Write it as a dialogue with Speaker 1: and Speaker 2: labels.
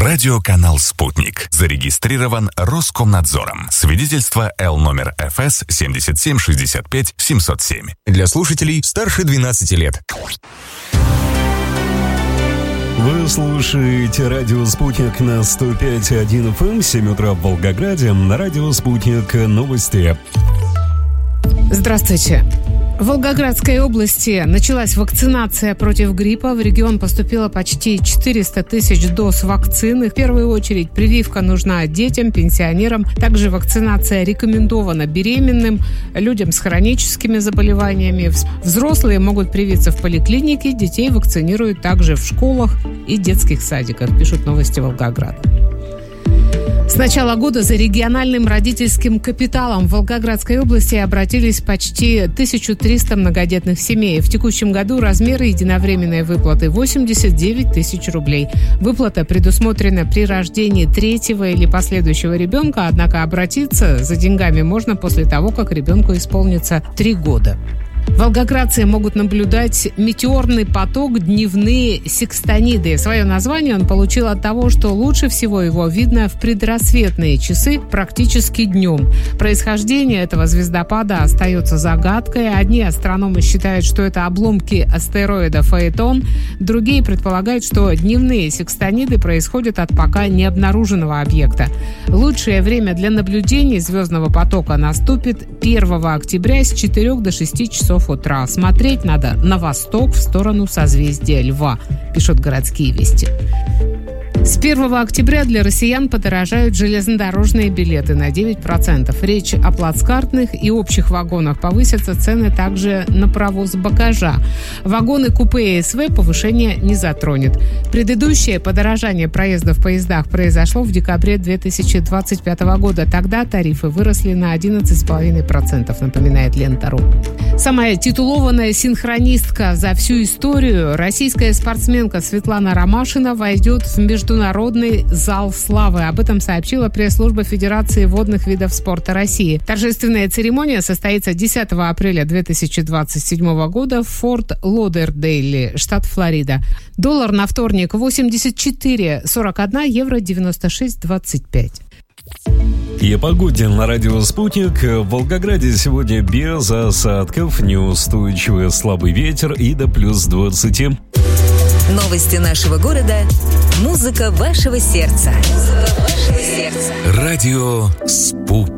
Speaker 1: Радиоканал «Спутник» зарегистрирован Роскомнадзором. Свидетельство Л номер ФС 7765 707.
Speaker 2: Для слушателей старше 12 лет.
Speaker 3: Вы слушаете радио «Спутник» на 105.1 FM, 7 утра в Волгограде. На радио «Спутник» новости.
Speaker 4: Здравствуйте. В Волгоградской области началась вакцинация против гриппа. В регион поступило почти 400 тысяч доз вакцины. В первую очередь прививка нужна детям, пенсионерам. Также вакцинация рекомендована беременным, людям с хроническими заболеваниями. Взрослые могут привиться в поликлинике. Детей вакцинируют также в школах и детских садиках, пишут новости Волгограда. С начала года за региональным родительским капиталом в Волгоградской области обратились почти 1300 многодетных семей. В текущем году размер единовременной выплаты 89 тысяч рублей. Выплата предусмотрена при рождении третьего или последующего ребенка, однако обратиться за деньгами можно после того, как ребенку исполнится 3 года. Волгоградцы могут наблюдать метеорный поток дневные секстониды. Свое название он получил от того, что лучше всего его видно в предрассветные часы, практически днем. Происхождение этого звездопада остается загадкой. Одни астрономы считают, что это обломки астероида Фаэтон, другие предполагают, что дневные секстониды происходят от пока не обнаруженного объекта. Лучшее время для наблюдений звездного потока наступит 1 октября с 4 до 6 часов утра. Смотреть надо на восток, в сторону созвездия Льва, пишут городские вести. С 1 октября для россиян подорожают железнодорожные билеты на 9%. Речь о плацкартных и общих вагонах. Повысятся цены также на провоз багажа. Вагоны купе и СВ повышение не затронет. Предыдущее подорожание проезда в поездах произошло в декабре 2025 года. Тогда тарифы выросли на 11,5%, напоминает Лента.ру. Самая титулованная синхронистка за всю историю, российская спортсменка Светлана Ромашина, войдет в Международный зал славы. Об этом сообщила пресс-служба Федерации водных видов спорта России. Торжественная церемония состоится 10 апреля 2027 года в Форт Лодердейле, штат Флорида. Доллар на вторник 84,41, евро 96,25.
Speaker 3: И о погоде на радио «Спутник». В Волгограде сегодня без осадков, неустойчивый слабый ветер и до плюс 20.
Speaker 5: Новости нашего города. Музыка вашего сердца.
Speaker 1: Радио «Спутник».